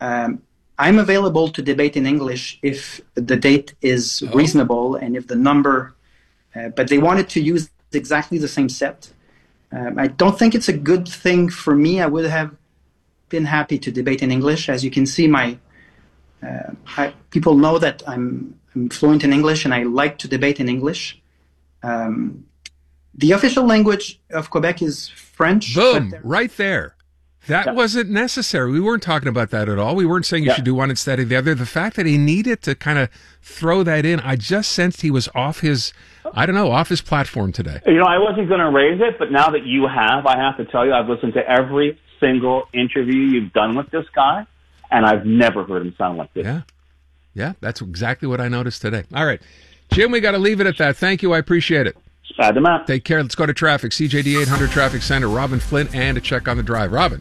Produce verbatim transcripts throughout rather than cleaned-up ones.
Um, I'm available to debate in English if the date is oh. reasonable and if the number, uh, but they wanted to use exactly the same set. Um, I don't think it's a good thing for me. I would have been happy to debate in English. As you can see, my uh, I, people know that I'm, I'm fluent in English and I like to debate in English. Um, the official language of Quebec is French. Boom, right there. That yeah. wasn't necessary. We weren't talking about that at all. We weren't saying you yeah. should do one instead of the other. The fact that he needed to kind of throw that in, I just sensed he was off his, I don't know, off his platform today. You know, I wasn't going to raise it, but now that you have, I have to tell you, I've listened to every single interview you've done with this guy, and I've never heard him sound like this. Yeah. Yeah, that's exactly what I noticed today. All right. Jim, we got to leave it at that. Thank you. I appreciate it. Bad them out. Take care. Let's go to traffic. C J D eight hundred Traffic Center. Robin Flint, and a check on the drive. Robin.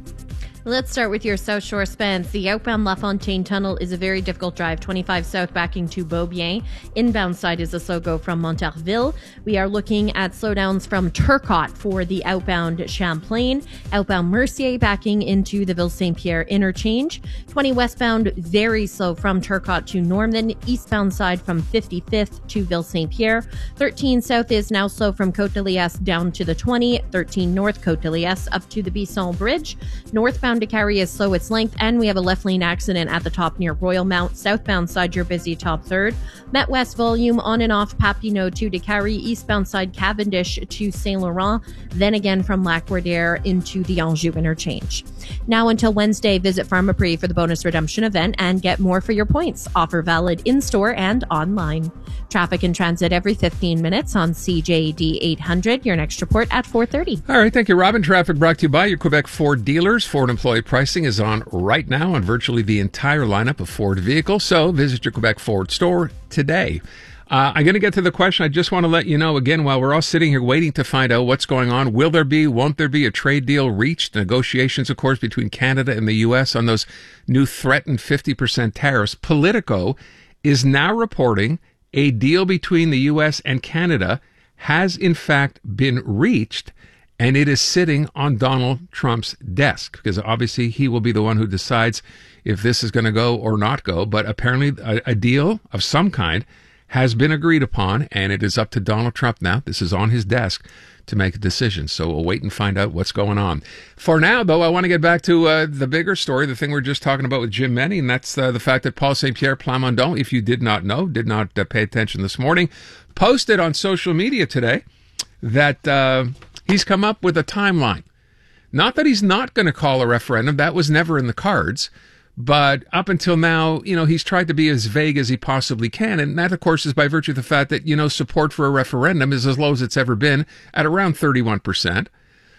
Let's start with your South Shore spans. The outbound La Fontaine Tunnel is a very difficult drive. twenty-five south backing to Beaubien. Inbound side is a slow go from Montarville. We are looking at slowdowns from Turcotte for the outbound Champlain. Outbound Mercier backing into the Ville-Saint-Pierre interchange. twenty westbound, very slow from Turcotte to Norman. Eastbound side from fifty-fifth to Ville-Saint-Pierre. thirteen south is now slow from Côte-de-Liesse down to the twenty. thirteen north Côte-de-Liesse up to the Bisson Bridge. Northbound to carry is slow its length, and we have a left lane accident at the top near Royal Mount. Southbound side, you're busy top third. Met West volume on and off Papineau to Décarie. Eastbound side Cavendish to Saint Laurent. Then again from Lac-Wardière into the Anjou interchange. Now until Wednesday, visit Pharmaprix for the bonus redemption event and get more for your points. Offer valid in-store and online. Traffic and transit every fifteen minutes on C J D eight hundred. Your next report at four thirty. All right, thank you, Robin. Traffic brought to you by your Quebec Ford dealers. Ford employee pricing is on right now on virtually the entire lineup of Ford vehicles, so visit your Quebec Ford store today. Uh, I'm going to get to the question. I just want to let you know again, while we're all sitting here waiting to find out what's going on, will there be, won't there be a trade deal reached? Negotiations, of course, between Canada and the U S on those new threatened fifty percent tariffs. Politico is now reporting a deal between the U S and Canada has in fact been reached, and it is sitting on Donald Trump's desk, because obviously he will be the one who decides if this is going to go or not go. But apparently a, a deal of some kind has been agreed upon, and it is up to Donald Trump now. This is on his desk to make a decision. So we'll wait and find out what's going on. For now, though, I want to get back to uh, the bigger story, the thing we we're just talking about with Jim Meny, and that's uh, the fact that Paul Saint-Pierre Plamondon, if you did not know, did not uh, pay attention this morning, posted on social media today that uh, he's come up with a timeline. Not that he's not going to call a referendum. That was never in the cards. But up until now, you know, he's tried to be as vague as he possibly can. And that, of course, is by virtue of the fact that, you know, support for a referendum is as low as it's ever been at around thirty-one percent.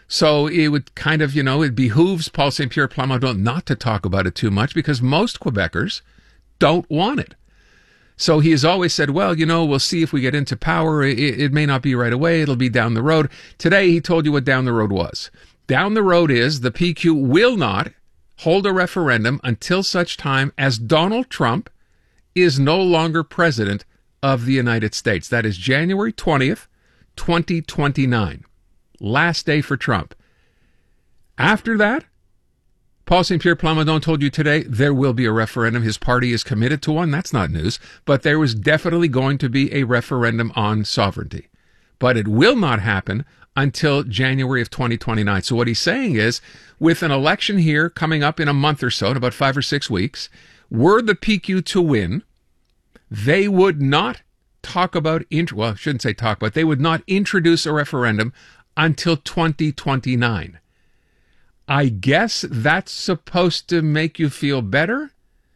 So it would kind of, you know, it behooves Paul Saint-Pierre Plamondon not to talk about it too much, because most Quebecers don't want it. So he has always said, well, you know, we'll see if we get into power. It, it may not be right away. It'll be down the road. Today, he told you what down the road was. Down the road is the P Q will not hold a referendum until such time as Donald Trump is no longer president of the United States. That is January twentieth, twenty twenty-nine. Last day for Trump. After that, Paul Saint-Pierre Plamondon told you today there will be a referendum. His party is committed to one. That's not news. But there was definitely going to be a referendum on sovereignty. But it will not happen until January of twenty twenty-nine. So what he's saying is, with an election here coming up in a month or so, in about five or six weeks, were the P Q to win, they would not talk about, well, I shouldn't say talk about, they would not introduce a referendum until twenty twenty-nine. I guess that's supposed to make you feel better,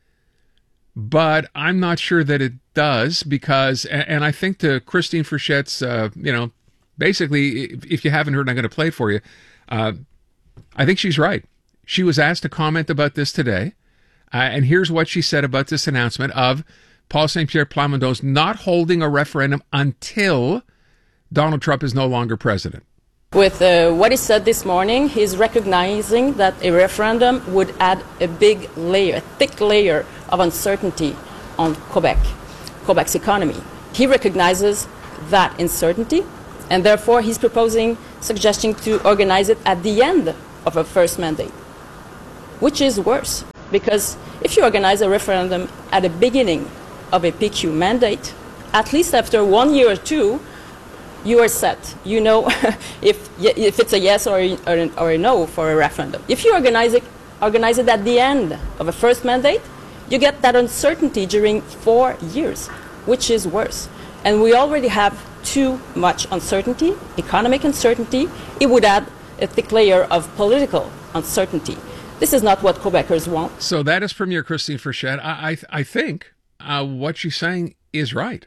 but I'm not sure that it does, because, and I think to Christine Frichette's, uh, you know, basically, if you haven't heard, I'm going to play it for you. Uh, I think she's right. She was asked to comment about this today, uh, and here's what she said about this announcement of Paul Saint-Pierre Plamondon's not holding a referendum until Donald Trump is no longer president. With uh, what he said this morning, he's recognizing that a referendum would add a big layer, a thick layer of uncertainty on Quebec, Quebec's economy. He recognizes that uncertainty, and therefore he's proposing, suggesting to organize it at the end of a first mandate. Which is worse? Because if you organize a referendum at the beginning of a P Q mandate, at least after one year or two, you are set. You know if if it's a yes or a, or, a, or a no for a referendum. If you organize it, organize it at the end of a first mandate, you get that uncertainty during four years, which is worse. And we already have too much uncertainty, economic uncertainty. It would add a thick layer of political uncertainty. This is not what Quebecers want. So that is Premier Christine Frechette. I, I, I think uh, what she's saying is right.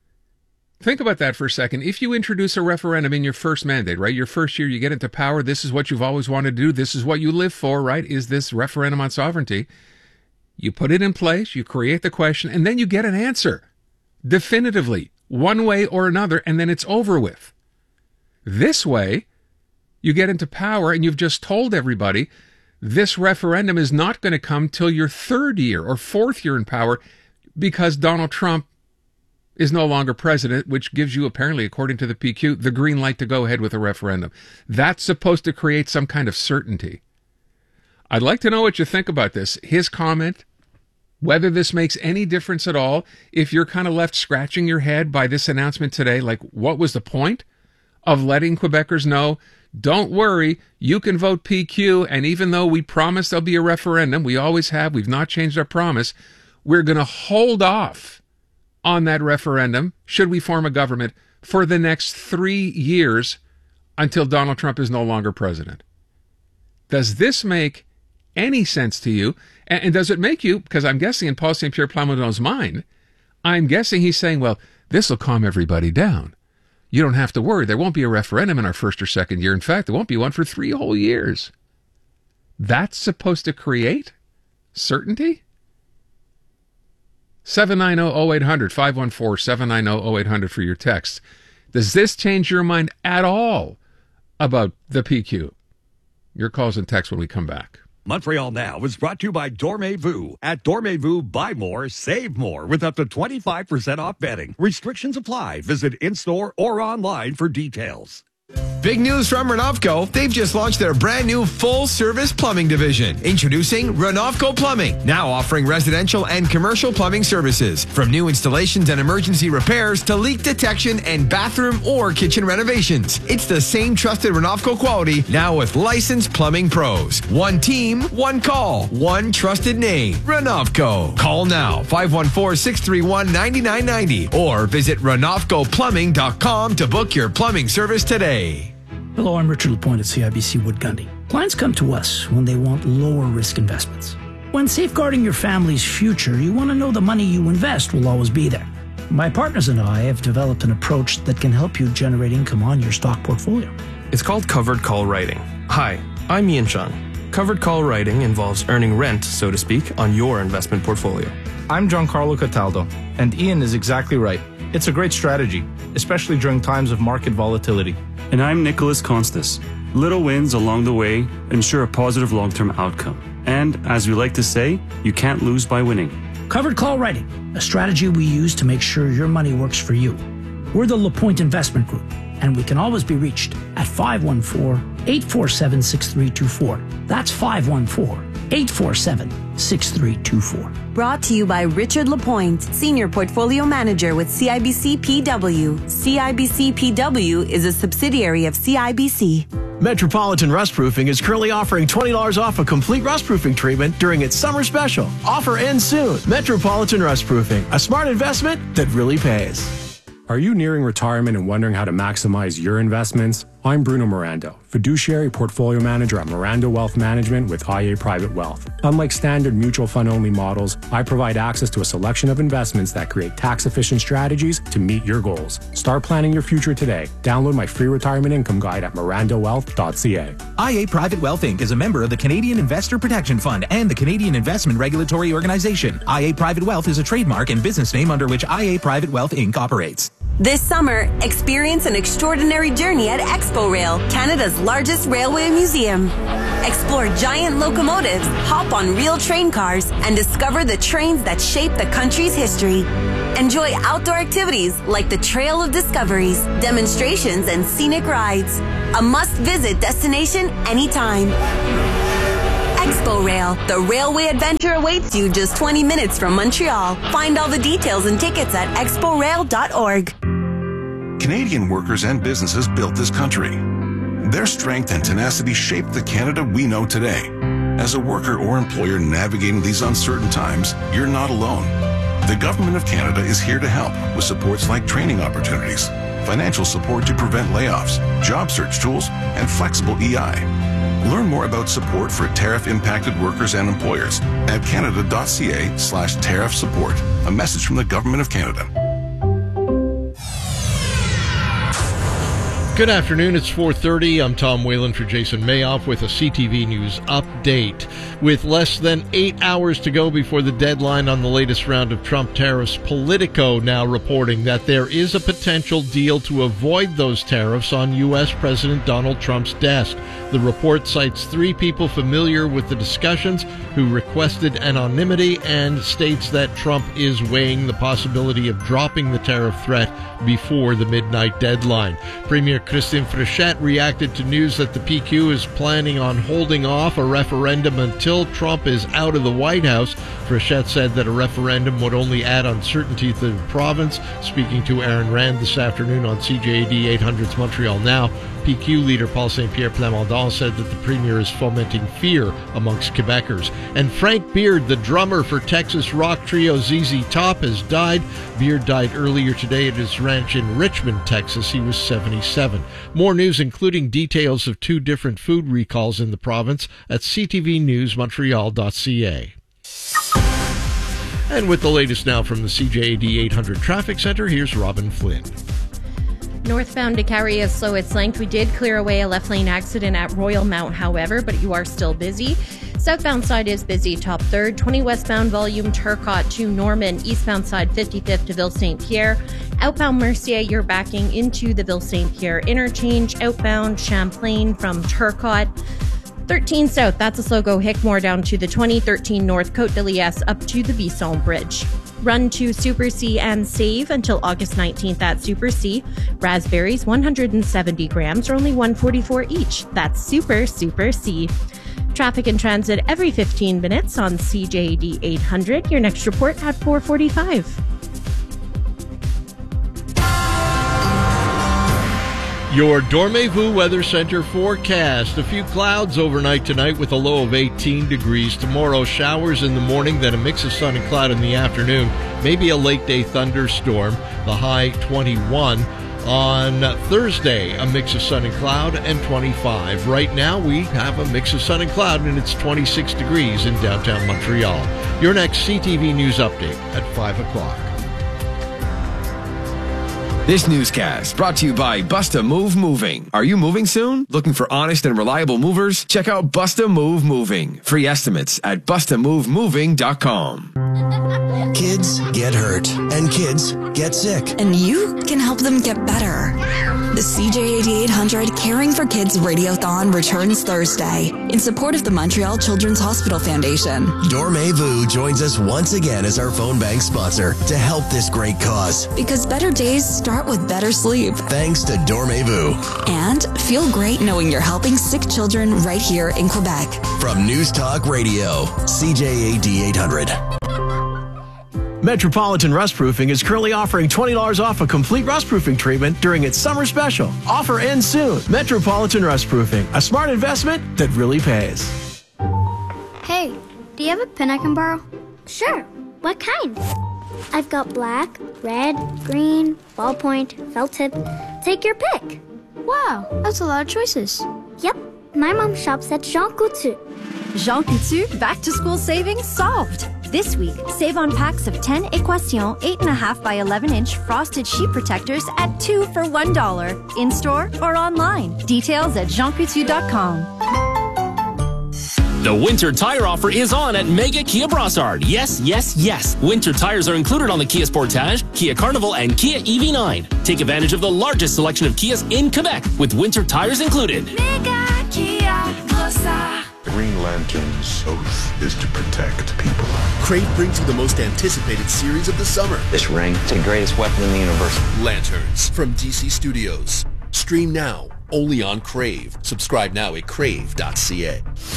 Think about that for a second. If you introduce a referendum in your first mandate, right, your first year you get into power, this is what you've always wanted to do, this is what you live for, right, is this referendum on sovereignty. You put it in place, you create the question, and then you get an answer, definitively, one way or another, and then it's over with. This way, you get into power and you've just told everybody this referendum is not going to come till your third year or fourth year in power because Donald Trump is no longer president, which gives you, apparently, according to the P Q, the green light to go ahead with a referendum. That's supposed to create some kind of certainty. I'd like to know what you think about this. His comment, whether this makes any difference at all, if you're kind of left scratching your head by this announcement today, like what was the point of letting Quebecers know, don't worry, you can vote P Q, and even though we promised there'll be a referendum, we always have, we've not changed our promise, we're going to hold off on that referendum, should we form a government, for the next three years until Donald Trump is no longer president. Does this make any sense to you? And, and does it make you, because I'm guessing in Paul Saint Pierre Plamondon's mind, I'm guessing he's saying, well, this will calm everybody down. You don't have to worry. There won't be a referendum in our first or second year. In fact, there won't be one for three whole years. That's supposed to create certainty? seven nine zero, zero eight hundred, five one four, seven nine zero, zero eight hundred for your text. Does this change your mind at all about the P Q? Your calls and texts when we come back. Montreal Now is brought to you by Dormez-vous. At Dormez-vous, buy more, save more with up to twenty-five percent off betting. Restrictions apply. Visit in-store or online for details. Big news from Renovco. They've just launched their brand new full-service plumbing division. Introducing Renovco Plumbing, now offering residential and commercial plumbing services. From new installations and emergency repairs to leak detection and bathroom or kitchen renovations. It's the same trusted Renovco quality, now with licensed plumbing pros. One team, one call, one trusted name. Renovco. Call now, five one four, six three one, nine nine nine zero or visit renovco plumbing dot com to book your plumbing service today. Hello, I'm Richard Lapointe at C I B C Wood Gundy. Clients come to us when they want lower risk investments. When safeguarding your family's future, you want to know the money you invest will always be there. My partners and I have developed an approach that can help you generate income on your stock portfolio. It's called covered call writing. Hi, I'm Ian Sean. Covered call writing involves earning rent, so to speak, on your investment portfolio. I'm Giancarlo Cataldo, and Ian is exactly right. It's a great strategy, especially during times of market volatility. And I'm Nicholas Constas. Little wins along the way ensure a positive long-term outcome. And as we like to say, you can't lose by winning. Covered call writing, a strategy we use to make sure your money works for you. We're the Lapointe Investment Group, and we can always be reached at five one four, eight four seven, six three two four. That's five one four, eight four seven, six three two four. Brought to you by Richard Lapointe, Senior Portfolio Manager with C I B C P W. C I B C P W is a subsidiary of C I B C. Metropolitan Rust Proofing is currently offering twenty dollars off a complete rust proofing treatment during its summer special. Offer ends soon. Metropolitan Rust Proofing, a smart investment that really pays. Are you nearing retirement and wondering how to maximize your investments? I'm Bruno Mirando, Fiduciary Portfolio Manager at Mirando Wealth Management with I A Private Wealth. Unlike standard mutual fund-only models, I provide access to a selection of investments that create tax-efficient strategies to meet your goals. Start planning your future today. Download my free retirement income guide at mirando wealth dot c a. I A Private Wealth Incorporated is a member of the Canadian Investor Protection Fund and the Canadian Investment Regulatory Organization. I A Private Wealth is a trademark and business name under which I A Private Wealth Incorporated operates. This summer, experience an extraordinary journey at Expo Rail, Canada's largest railway museum. Explore giant locomotives, hop on real train cars, and discover the trains that shape the country's history. Enjoy outdoor activities like the Trail of Discoveries, demonstrations, and scenic rides. A must-visit destination anytime. Expo Rail. The railway adventure awaits you just twenty minutes from Montreal. Find all the details and tickets at expo rail dot org. Canadian workers and businesses built this country. Their strength and tenacity shaped the Canada we know today. As a worker or employer navigating these uncertain times, you're not alone. The Government of Canada is here to help with supports like training opportunities, financial support to prevent layoffs, job search tools, and flexible E I. Learn more about support for tariff-impacted workers and employers at canada.ca slash tariff support. A message from the Government of Canada. Good afternoon, it's four thirty. I'm Tom Whalen for Jason Mayoff with a C T V News update. With less than eight hours to go before the deadline on the latest round of Trump tariffs, Politico now reporting that there is a potential deal to avoid those tariffs on U S President Donald Trump's desk. The report cites three people familiar with the discussions who requested anonymity and states that Trump is weighing the possibility of dropping the tariff threat before the midnight deadline. Premier Christine Frechette reacted to news that the P Q is planning on holding off a referendum until Trump is out of the White House. Frechette said that a referendum would only add uncertainty to the province. Speaking to Aaron Rand this afternoon on C J A D eight hundred's Montreal Now, P Q leader Paul Saint-Pierre Plamondon said that the premier is fomenting fear amongst Quebecers. And Frank Beard, the drummer for Texas rock trio Z Z Top, has died. Beard died earlier today at his ranch in Richmond, Texas. He was seventy-seven. More news, including details of two different food recalls in the province, at c t v news montreal dot c a. And with the latest now from the C J A D eight hundred Traffic Center, here's Robin Flynn. Northbound Décarie is slow its length. We did clear away a left lane accident at Royal Mount, however, but you are still busy. Southbound side is busy, top third. twenty westbound volume, Turcotte to Norman. Eastbound side, fifty-fifth to Ville Saint Pierre. Outbound Mercier, you're backing into the Ville Saint Pierre interchange. Outbound Champlain from Turcotte. thirteen south, that's a slow go. Hickmore down to the twenty. thirteen north, Côte de Liesse up to the Bisson Bridge. Run to Super C and save until August nineteenth at Super C. Raspberries, one hundred seventy grams, are only one forty-four each. That's Super, Super C. Traffic and transit every fifteen minutes on C J A D eight hundred. Your next report at four forty-five. Your Dormez-vous Weather Center forecast. A few clouds overnight tonight with a low of eighteen degrees. Tomorrow, showers in the morning, then a mix of sun and cloud in the afternoon. Maybe a late day thunderstorm. The high twenty-one. On Thursday, a mix of sun and cloud and twenty-five. Right now, we have a mix of sun and cloud, and it's twenty-six degrees in downtown Montreal. Your next C T V News update at five o'clock. This newscast brought to you by Busta Move Moving. Are you moving soon? Looking for honest and reliable movers? Check out Busta Move Moving. Free estimates at busta move moving dot com. Kids get hurt, and kids get sick. And you can help them get better. The C J A D eight hundred Caring for Kids Radiothon returns Thursday in support of the Montreal Children's Hospital Foundation. Dormez-vous joins us once again as our phone bank sponsor to help this great cause. Because better days start with better sleep. Thanks to Dormez-vous. And feel great knowing you're helping sick children right here in Quebec. From News Talk Radio, C J A D eight hundred. Metropolitan Rust Proofing is currently offering twenty dollars off a complete rust proofing treatment during its summer special. Offer ends soon. Metropolitan Rust Proofing, a smart investment that really pays. Hey, do you have a pen I can borrow? Sure. What kind? I've got black, red, green, ballpoint, felt tip. Take your pick. Wow, that's a lot of choices. Yep. My mom shops at Jean Coutu. Jean Coutu, back to school savings solved. This week, save on packs of ten Equation eight point five by eleven inch frosted sheet protectors at two for one dollar. In-store or online. Details at jean coutu dot com. The winter tire offer is on at Mega Kia Brossard. Yes, yes, yes. Winter tires are included on the Kia Sportage, Kia Carnival, and Kia E V nine. Take advantage of the largest selection of Kias in Quebec with winter tires included. Mega Kia Brossard. Green Lantern's oath is to protect people. Crave brings you the most anticipated series of the summer. This ring is the greatest weapon in the universe. Lanterns from D C Studios. Stream now, only on Crave. Subscribe now at crave dot c a.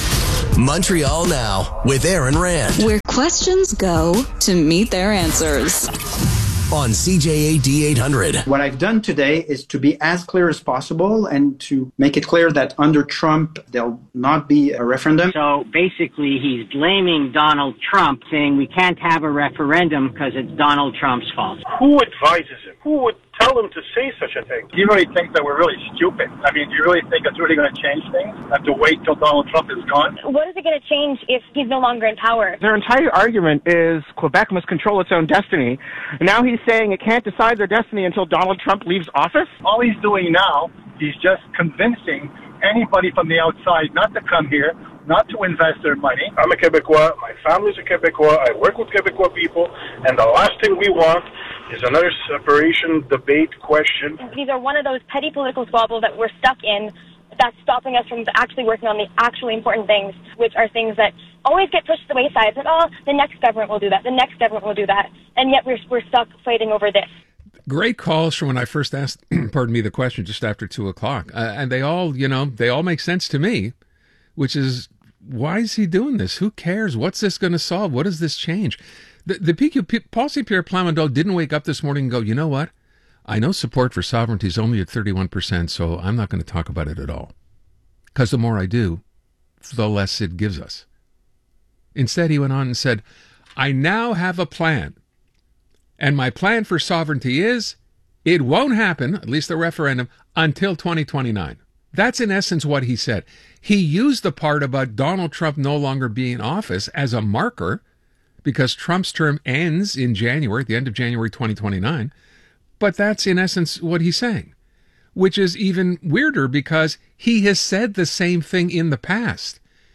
Montreal Now with Aaron Rand. Where questions go to meet their answers. On C J A D eight hundred. What I've done today is to be as clear as possible and to make it clear that under Trump, there'll not be a referendum. So basically, he's blaming Donald Trump, saying we can't have a referendum because it's Donald Trump's fault. Who advises him? Who would tell him to say such a thing? Do you really think that we're really stupid? I mean, do you really think it's really going to change things? Have to wait till Donald Trump is gone? What is it going to change if he's no longer in power? Their entire argument is Quebec must control its own destiny. And now he's saying it can't decide their destiny until Donald Trump leaves office? All he's doing now, he's just convincing anybody from the outside not to come here, not to invest their money. I'm a Quebecois. My family's a Quebecois. I work with Quebecois people. And the last thing we want is another separation debate question. These are one of those petty political squabbles that we're stuck in that's stopping us from actually working on the actually important things, which are things that always get pushed to the wayside. It's like, oh, the next government will do that. The next government will do that. And yet we're, we're stuck fighting over this. Great calls from when I first asked, pardon me, the question just after two o'clock. Uh, and they all, you know, they all make sense to me, which is, why is he doing this? Who cares? What's this going to solve? What does this change? The, the P Q, Paul Saint Pierre Plamondon didn't wake up this morning and go, you know what? I know support for sovereignty is only at thirty-one percent, so I'm not going to talk about it at all. Because the more I do, the less it gives us. Instead, he went on and said, I now have a plan. And my plan for sovereignty is, it won't happen, at least the referendum, until twenty twenty-nine. That's in essence what he said. He used the part about Donald Trump no longer being in office as a marker, because Trump's term ends in January, at the end of January twenty twenty-nine. But that's in essence what he's saying, which is even weirder because he has said the same thing in the past.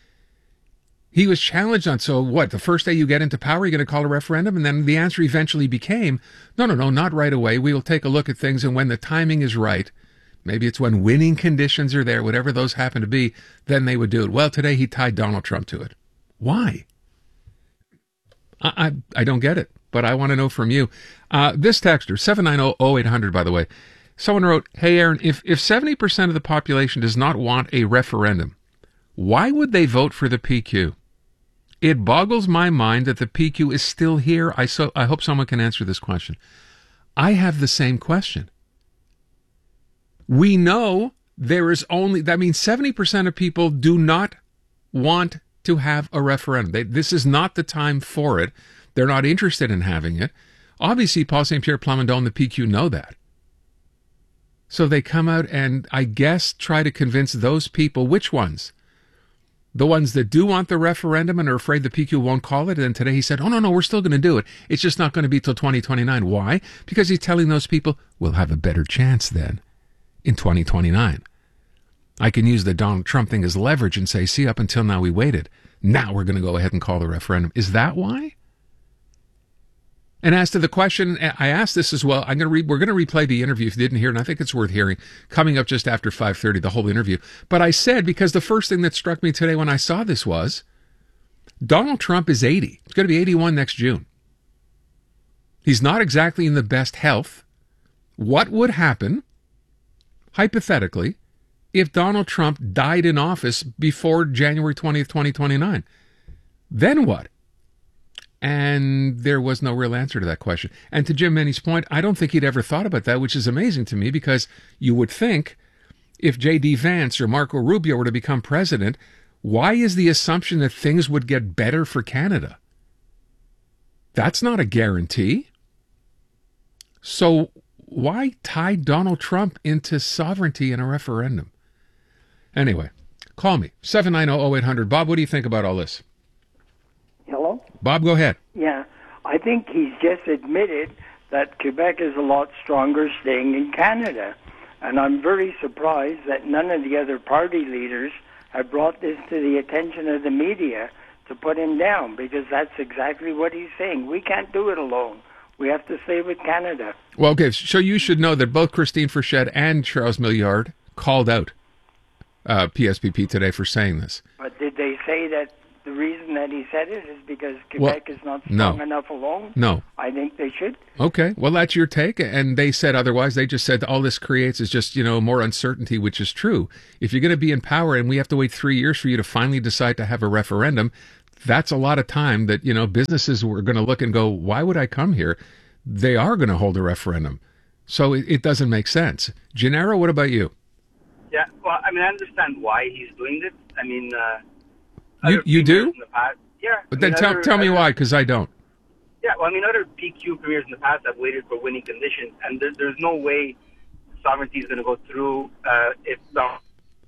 He was challenged on, so what, the first day you get into power, you're going to call a referendum? And then the answer eventually became, no, no, no, not right away. We will take a look at things, and when the timing is right, maybe it's when winning conditions are there, whatever those happen to be, then they would do it. Well, today he tied Donald Trump to it. Why? I, I, I don't get it, but I want to know from you. Uh, this texter, seven nine zero zero eight hundred, by the way, someone wrote, hey, Aaron, if, if seventy percent of the population does not want a referendum, why would they vote for the P Q? It boggles my mind that the P Q is still here. I, so, I hope someone can answer this question. I have the same question. We know there is only, that means seventy percent of people do not want to have a referendum. They, this is not the time for it. They're not interested in having it. Obviously, Paul Saint Pierre Plamondon and the P Q know that. So they come out and, I guess, try to convince those people, which ones? The ones that do want the referendum and are afraid the P Q won't call it. And today he said, oh, no, no, we're still going to do it. It's just not going to be till twenty twenty-nine. Why? Because he's telling those people, we'll have a better chance then in twenty twenty-nine. I can use the Donald Trump thing as leverage and say, see, up until now we waited. Now we're going to go ahead and call the referendum. Is that why? And as to the question, I asked this as well. I'm going to re- we're going to replay the interview if you didn't hear it, and I think it's worth hearing, coming up just after five thirty, the whole interview. But I said, because the first thing that struck me today when I saw this was, Donald Trump is eighty. He's going to be eighty-one next June. He's not exactly in the best health. What would happen, hypothetically, if Donald Trump died in office before January twentieth, twenty twenty-nine? Then what? And there was no real answer to that question. And to Jim Manny's point, I don't think he'd ever thought about that, which is amazing to me, because you would think if J D Vance or Marco Rubio were to become president, why is the assumption that things would get better for Canada? That's not a guarantee. So why tie Donald Trump into sovereignty in a referendum? Anyway, call me, seven nine zero zero eight hundred. Bob, what do you think about all this? Hello? Bob, go ahead. Yeah, I think he's just admitted that Quebec is a lot stronger staying in Canada. And I'm very surprised that none of the other party leaders have brought this to the attention of the media to put him down, because that's exactly what he's saying. We can't do it alone. We have to stay with Canada. Well, okay, so you should know that both Christine Frechette and Charles Milliard called out uh, P S P P today for saying this. But did they say that the reason that he said it is because Quebec Well, is not no. strong enough alone? No. I think they should. Okay, well, that's your take, and they said otherwise. They just said all this creates is just, you know, more uncertainty, which is true. If you're going to be in power and we have to wait three years for you to finally decide to have a referendum, that's a lot of time that, you know, businesses were going to look and go, why would I come here? They are going to hold a referendum. So it, it doesn't make sense. Gennaro, what about you? Yeah, well, I mean, I understand why he's doing this. I mean, uh, You you do? in the past, yeah. But I then mean, tell, other- tell me other- why, because I don't. Yeah, well, I mean, other P Q premiers in the past have waited for winning conditions, and there, there's no way sovereignty is going to go through uh, if Donald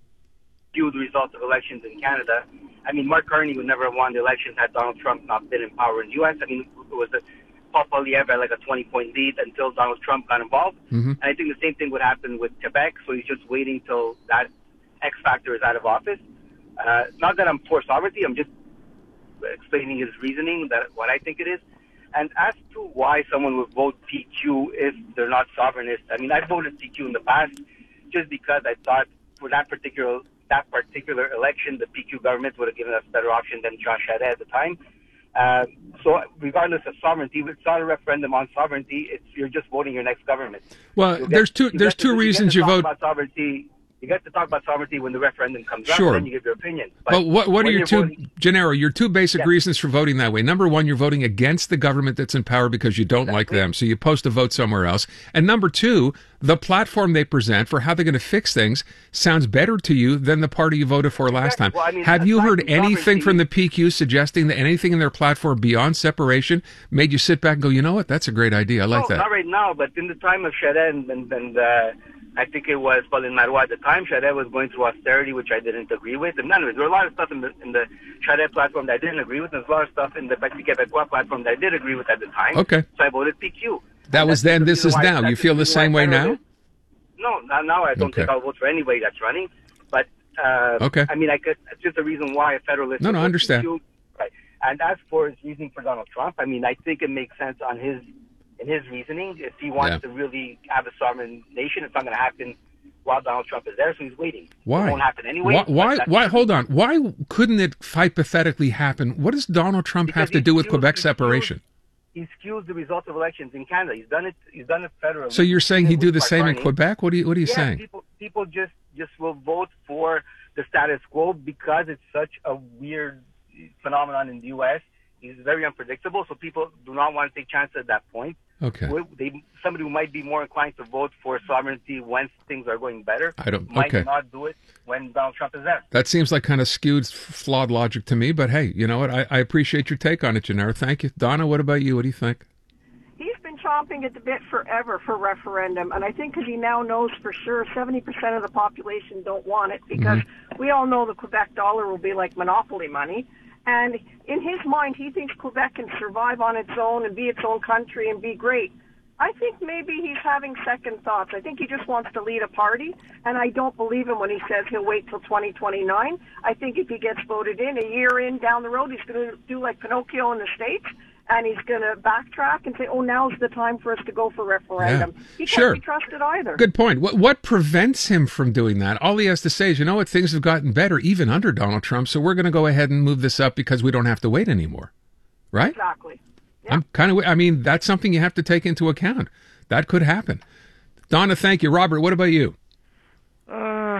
view the results of elections in Canada. I mean, Mark Carney would never have won the elections had Donald Trump not been in power in the U S. I mean, it was a Paul Poilievre had like a twenty-point lead until Donald Trump got involved. Mm-hmm. And I think the same thing would happen with Quebec, so he's just waiting till that X factor is out of office. Uh, not that I'm for sovereignty, I'm just explaining his reasoning, that what I think it is. And as to why someone would vote P Q if they're not sovereignist, I mean, I voted P Q in the past just because I thought for that particular that particular election, the P Q government would have given us a better option than Jean Charest at the time. Uh, so regardless of sovereignty, it's not a referendum on sovereignty. It's you're just voting your next government. Well, You'll there's get- two you there's get to- two you get reasons to you talk vote. about sovereignty. You get to talk about sovereignty when the referendum comes up, Sure. and then you give your opinion. But Well, what what are when your you're two, voting- Gennaro, your two basic Yeah. reasons for voting that way? Number one, you're voting against the government that's in power because you don't like them, so you post a vote somewhere else. And number two, the platform they present for how they're going to fix things sounds better to you than the party you voted for last time. Well, I mean, Have you heard aside from anything sovereignty- from the P Q suggesting that anything in their platform beyond separation made you sit back and go, you know what, that's a great idea. I like no, that. not right now, but in the time of Charest and, and, and uh, I think it was Pauline Marois at the time, Charest was going through austerity, which I didn't agree with. And anyways, there were a lot of stuff in the in the Charest platform that I didn't agree with. There's a lot of stuff in the Parti Québécois platform that I did agree with at the time. Okay. So I voted P Q. That And was that's then, the this reason is why- now. that's You feel the reason why same way federalism- now? No, not now. I don't Okay. think I'll vote for anybody that's running. But uh, Okay. I mean, I could. It's just a reason why a federalist. No, would no, I vote understand. P Q. Right. And as for his reasoning for Donald Trump, I mean, I think it makes sense on his in his reasoning. If he wants Yeah. to really have a sovereign nation, it's not going to happen while Donald Trump is there, so he's waiting. Why? It won't happen anyway. Why? but Why? that's- why hold on. Why couldn't it hypothetically happen? What does Donald Trump have to he do with skews- Quebec he skews- separation? He skews the results of elections in Canada. He's done it. He's done it federally. So you're saying he'd do the With same in Mark Quebec? What are you What are you yeah, saying? People, people just just will vote for the status quo because it's such a weird phenomenon in the U S. He's very unpredictable, so people do not want to take chances at that point. Okay. Wh- They, somebody who might be more inclined to vote for sovereignty when things are going better I don't- might okay. not do it when Donald Trump is there. That seems like kind of skewed, flawed logic to me. But hey, you know what? I, I appreciate your take on it, Gennaro. Thank you, Donna. What about you? What do you think? He's been chomping at the bit forever for referendum, and I think because he now knows for sure seventy percent of the population don't want it, because we all know the Quebec dollar will be like monopoly money. And in his mind, he thinks Quebec can survive on its own and be its own country and be great. I think maybe he's having second thoughts. I think he just wants to lead a party, and I don't believe him when he says he'll wait till twenty twenty-nine. I think if he gets voted in, a year in down the road, he's going to do like Pinocchio in the States, and he's going to backtrack and say, oh, now's the time for us to go for referendum. Yeah. He can't Sure. be trusted either. Good point. What what prevents him from doing that? All he has to say is, you know what, things have gotten better even under Donald Trump, so we're going to go ahead and move this up because we don't have to wait anymore. Right? Exactly. I'm kind of. I mean, that's something you have to take into account. That could happen. Donna, thank you. Robert, what about you? Uh,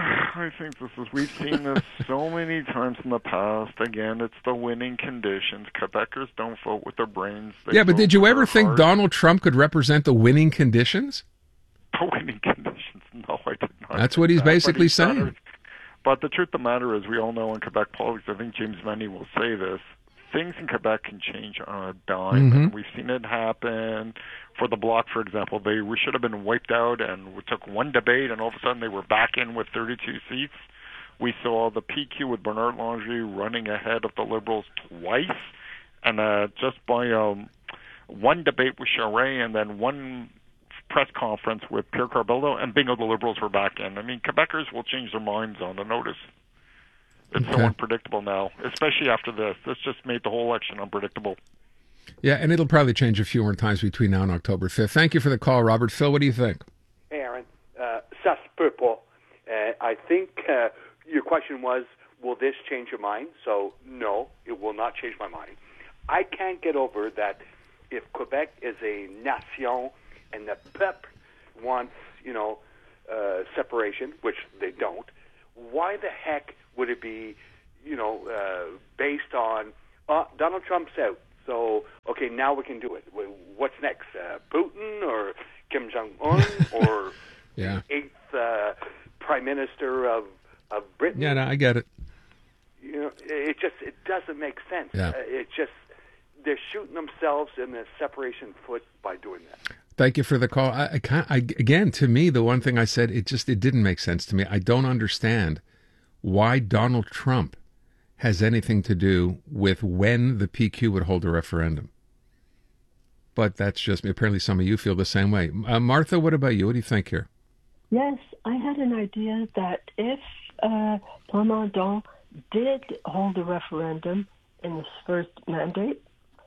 I think this is, we've seen this so many times in the past. Again, it's the winning conditions. Quebecers don't vote with their brains. They Yeah, but vote did you with ever their think heart. Donald Trump could represent the winning conditions? The winning conditions? No, I did not. That's what he's think that, but basically he's done saying. it. But the truth of the matter is, we all know in Quebec politics, I think James Venny will say this, things in Quebec can change on a dime. Mhm. And we've seen it happen. For the Bloc, for example, they we should have been wiped out, and we took one debate, and all of a sudden they were back in with thirty-two seats. We saw the P Q with Bernard Langer running ahead of the Liberals twice, and uh, just by um, one debate with Charest and then one press conference with Pierre Carbello, and bingo, the Liberals were back in. I mean, Quebecers will change their minds on the notice. It's so Okay. unpredictable now, especially after this. This just made the whole election unpredictable. Yeah, and it'll probably change a few more times between now and October fifth. Thank you for the call, Robert. Phil, what do you think? Hey, Aaron. Uh, ça se peut pas. Uh, I think uh, your question was, will this change your mind? So, no, it will not change my mind. I can't get over that if Quebec is a nation and the P E P wants, you know, uh, separation, which they don't, why the heck would it be, you know, uh, based on uh, Donald Trump's out? So, okay, now we can do it. What's next? Uh, Putin or Kim Jong-un or yeah. the eighth uh, Prime Minister of, of Britain? Yeah, no, I get it. You know, it just it doesn't make sense. Yeah. Uh, it just they're shooting themselves in the separation foot by doing that. Thank you for the call. I, I, can't, I again, to me, the one thing I said, it just it didn't make sense to me. I don't understand why Donald Trump has anything to do with when the P Q would hold a referendum. But that's just me. Apparently some of you feel the same way. Uh, Martha, what about you? What do you think here? Yes, I had an idea that if uh, Plamondon did hold a referendum in his first mandate,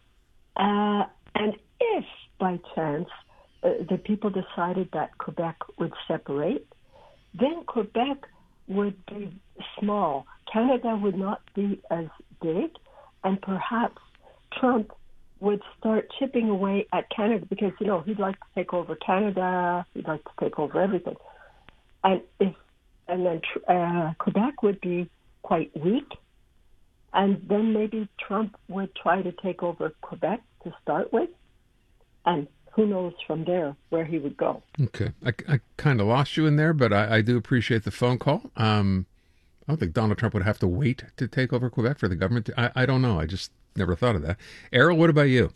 uh, and if by chance uh, the people decided that Quebec would separate, then Quebec would be small. Canada would not be as big, and perhaps Trump would start chipping away at Canada because, you know, he'd like to take over Canada, he'd like to take over everything. And if and then uh, Quebec would be quite weak, and then maybe Trump would try to take over Quebec to start with, and who knows from there where he would go. Okay. I, I kind of lost you in there, but I, I do appreciate the phone call. Um, I don't think Donald Trump would have to wait to take over Quebec for the government. To, I, I don't know. I just never thought of that. Errol, what about you?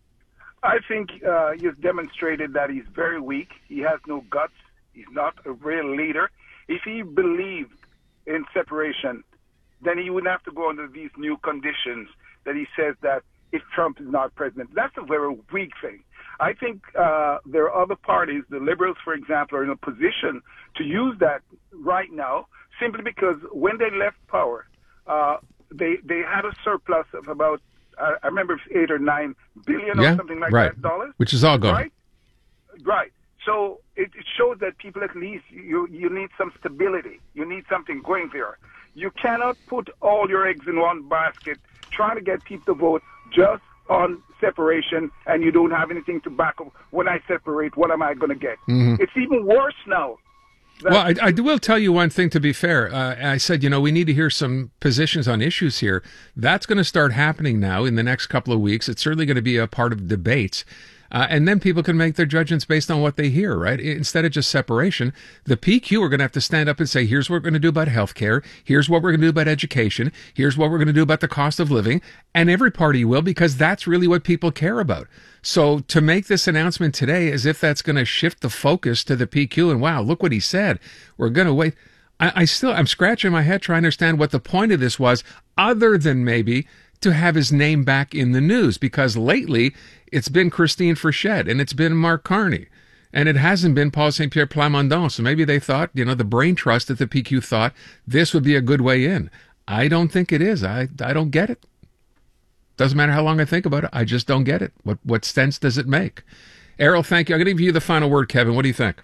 I think uh, he's demonstrated that he's very weak. He has no guts. He's not a real leader. If he believed in separation, then he wouldn't have to go under these new conditions that he says that if Trump is not president. That's a very weak thing. I think uh, there are other parties, the Liberals, for example, are in a position to use that right now simply because when they left power, uh, they they had a surplus of about, uh, I remember eight or nine billion yeah, or something like right. that dollars. Which is all gone. Right? Right. So it, it shows that people at least, you, you need some stability. You need something going there. You cannot put all your eggs in one basket trying to get people to vote just on separation, and you don't have anything to back up. When I separate, what am I going to get? Mm-hmm. It's even worse now. Well, I, I will tell you one thing, to be fair. Uh, I said, you know, we need to hear some positions on issues here. That's going to start happening now in the next couple of weeks. It's certainly going to be a part of debates. Uh, and then people can make their judgments based on what they hear, right? Instead of just separation, the P Q are going to have to stand up and say, here's what we're going to do about healthcare. Here's what we're going to do about education. Here's what we're going to do about the cost of living. And every party will, because that's really what people care about. So to make this announcement today as if that's going to shift the focus to the P Q and, wow, look what he said, we're going to wait. I, I still, I'm scratching my head trying to understand what the point of this was, other than maybe to have his name back in the news, because lately it's been Christine Frechette and it's been Mark Carney, and it hasn't been Paul Saint Pierre Plamondon. So maybe they thought, you know, the brain trust at the P Q thought this would be a good way in. I don't think it is. I, I don't get it. Doesn't matter how long I think about it. I just don't get it. What, what sense does it make? Errol, thank you. I'm going to give you the final word, Kevin. What do you think?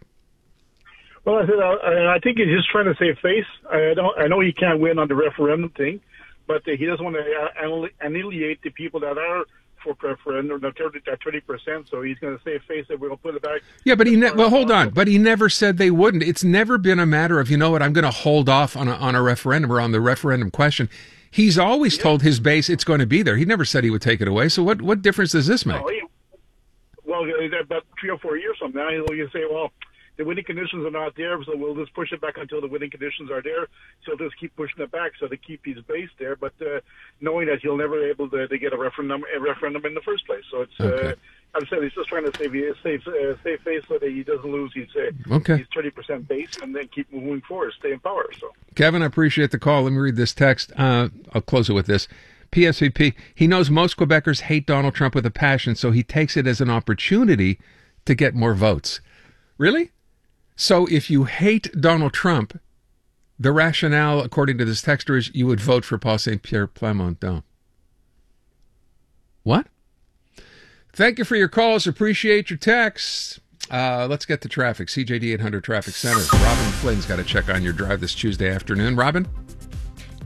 Well, I, said, I, I think he's just trying to save face. I don't. I know he can't win on the referendum thing, but he doesn't want to annihilate the people that are for referendum, that thirty percent. So he's going to save face that we'll put it back. Yeah, but he ne- well, hold on. But he never said they wouldn't. It's never been a matter of, you know what, I'm going to hold off on a, on a referendum or on the referendum question. He's always yeah. told his base it's going to be there. He never said he would take it away. So what, what difference does this make? Oh, he, well, about three or four years from now, he'll you say, well, the winning conditions are not there, so we'll just push it back until the winning conditions are there. So just keep pushing it back so to keep his base there, but uh, knowing that he'll never be able to, to get a referendum a referendum in the first place. So it's, okay. uh, I'm saying he's just trying to save save uh, save face so that he doesn't lose his uh, okay. his thirty percent base, and then keep moving forward, stay in power. So, Kevin, I appreciate the call. Let me read this text. Uh, I'll close it with this. P S V P, he knows most Quebecers hate Donald Trump with a passion, so he takes it as an opportunity to get more votes. Really? So if you hate Donald Trump, the rationale, according to this texter, is you would vote for Paul Saint Pierre Plamondon. What? Thank you for your calls. Appreciate your texts. Uh, let's get to traffic. C J D eight hundred Traffic Center. Robin Flynn's got to check on your drive this Tuesday afternoon. Robin?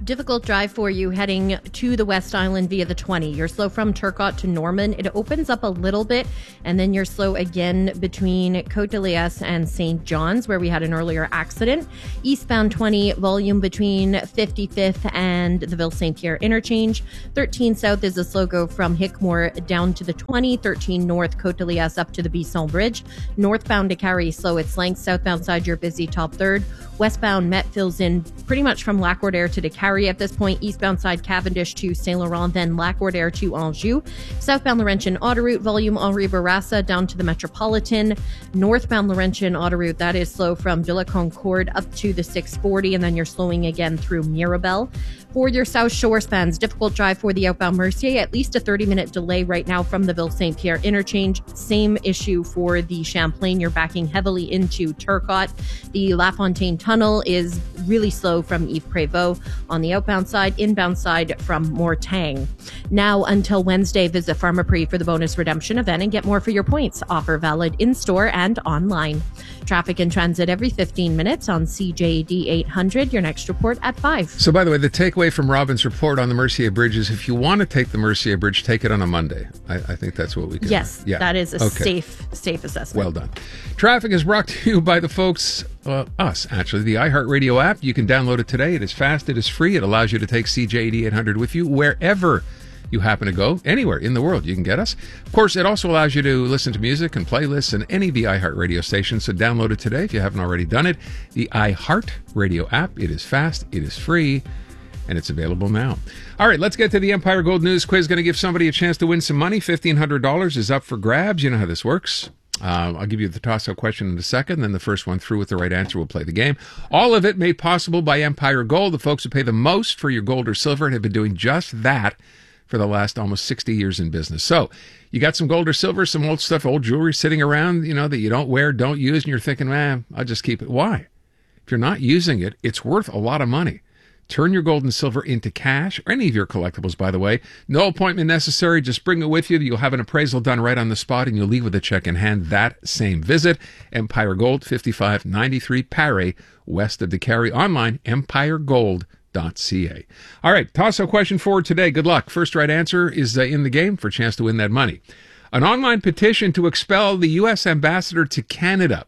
difficult drive for you heading to the West Island via the twenty. You're slow from Turcotte to Norman. It opens up a little bit, and then you're slow again between Côte de Liesse and Saint John's, where we had an earlier accident. Eastbound twenty, volume between fifty-fifth and the Ville-Saint-Pierre interchange. thirteen South is a slow go from Hickmore down to the twenty. thirteen North, Côte de Liesse up to the Bisson Bridge. Northbound to Carrie, slow its length. Southbound side, you're busy top third. Westbound Met fills in pretty much from Lac-Roudère to Décarie at this point. Eastbound side Cavendish to Saint Laurent, then Lac-Roudère to Anjou. Southbound Laurentian autoroute, volume Henri Bourassa down to the Metropolitan. Northbound Laurentian autoroute, that is slow from De La Concorde up to the six forty, and then you're slowing again through Mirabel. For your South Shore spans, difficult drive for the outbound Mercier, at least a thirty minute delay right now from the Ville-Saint-Pierre interchange. Same issue for the Champlain. You're backing heavily into Turcotte. The La Fontaine Tunnel is really slow from Yves Prévost on the outbound side, inbound side from Mortagne. Now until Wednesday, visit Pharmaprix for the bonus redemption event and get more for your points. Offer valid in-store and online. Traffic and transit every fifteen minutes on C J D eight hundred. Your next report at five. So, by the way, the takeaway from Robin's report on the Mercier Bridge is if you want to take the Mercier Bridge, take it on a Monday. I, I think that's what we can Yes, do. Yeah. that is a Okay. safe, safe assessment. Well done. Traffic is brought to you by the folks, uh, us actually, the iHeartRadio app. You can download it today. It is fast. It is free. It allows you to take C J D eight hundred with you wherever you happen to go, anywhere in the world you can get us. Of course, it also allows you to listen to music and playlists and any of the iHeartRadio stations, so download it today if you haven't already done it. The iHeartRadio app. It is fast, it is free, and it's available now. All right, let's get to the Empire Gold News Quiz. Going to give somebody a chance to win some money. fifteen hundred dollars is up for grabs. You know how this works. Uh, I'll give you the toss-up question in a second, then the first one through with the right answer will play the game. All of it made possible by Empire Gold. The folks who pay the most for your gold or silver and have been doing just that for the last almost sixty years in business. So you got some gold or silver, some old stuff, old jewelry sitting around, you know, that you don't wear, don't use, and you're thinking, man, I'll just keep it. Why? If you're not using it, it's worth a lot of money. Turn your gold and silver into cash, or any of your collectibles, by the way. No appointment necessary. Just bring it with you. You'll have an appraisal done right on the spot, and you'll leave with a check in hand that same visit. Empire Gold, fifty-five ninety-three Paré, west of Décarie. Online, empire gold dot c a. All right, toss-up question for today. Good luck. First right answer is uh, in the game for a chance to win that money. An online petition to expel the U S ambassador to Canada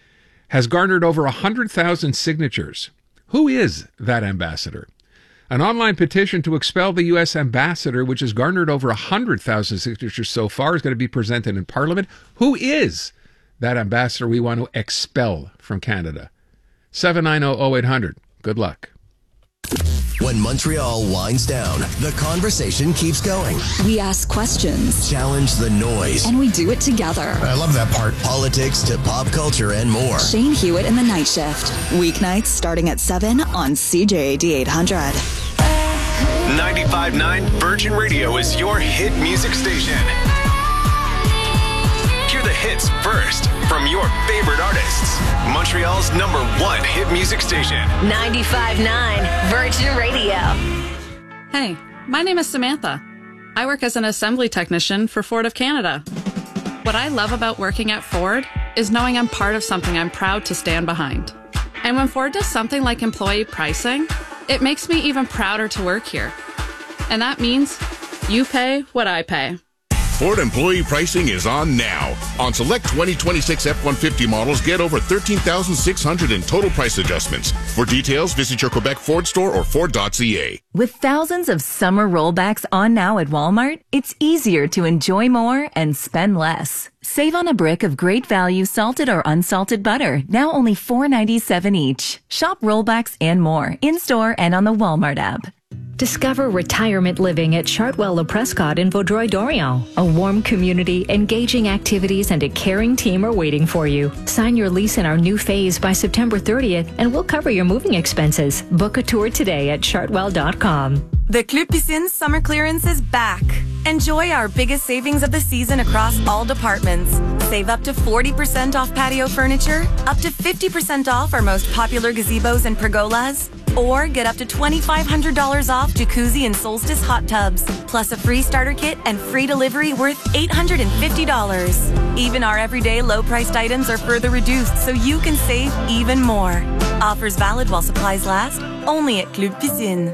has garnered over one hundred thousand signatures. Who is that ambassador? An online petition to expel the U S ambassador, which has garnered over one hundred thousand signatures so far, is going to be presented in Parliament. Who is that ambassador we want to expel from Canada? seven nine zero zero eight hundred. Good luck. When Montreal winds down, the conversation keeps going. We ask questions, Challenge the noise. and we do it together. I love that part. Politics to pop culture and more. Shane Hewitt in the Night Shift. Weeknights starting at seven on C J D eight hundred. ninety-five point nine Virgin Radio is your hit music station. Hear the hits first from your favorite artists. Montreal's number one hit music station. ninety-five point nine Virgin Radio. Hey, my name is Samantha. I work as an assembly technician for Ford of Canada. What I love about working at Ford is knowing I'm part of something I'm proud to stand behind. And when Ford does something like employee pricing, it makes me even prouder to work here. And that means you pay what I pay. Ford employee pricing is on now. On select twenty twenty-six F one fifty models, get over thirteen thousand six hundred dollars in total price adjustments. For details, visit your Quebec Ford store or Ford dot c a. With thousands of summer rollbacks on now at Walmart, it's easier to enjoy more and spend less. Save on a brick of great value salted or unsalted butter, now only four ninety-seven each. Shop rollbacks and more in-store and on the Walmart app. Discover retirement living at Chartwell Le Prescott in Vaudreuil-Dorion. A warm community, engaging activities, and a caring team are waiting for you. Sign your lease in our new phase by September thirtieth, and we'll cover your moving expenses. Book a tour today at chartwell dot com. The Club Piscine summer clearance is back. Enjoy our biggest savings of the season across all departments. Save up to forty percent off patio furniture, up to fifty percent off our most popular gazebos and pergolas, or get up to twenty-five hundred dollars off jacuzzi and solstice hot tubs, plus a free starter kit and free delivery worth eight hundred fifty dollars. Even our everyday low-priced items are further reduced so you can save even more. Offers valid while supplies last, only at Club Piscine.